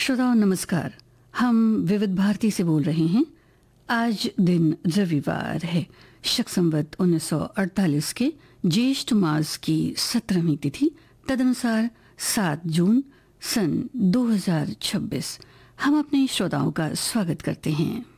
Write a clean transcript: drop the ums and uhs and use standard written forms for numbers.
श्रोताओं नमस्कार। हम विविध भारती से बोल रहे हैं। आज दिन रविवार है। शक संवत 1948 के ज्येष्ठ मास की 17वीं तिथि, तदनुसार 7 जून सन 2026। हम अपने श्रोताओं का स्वागत करते हैं।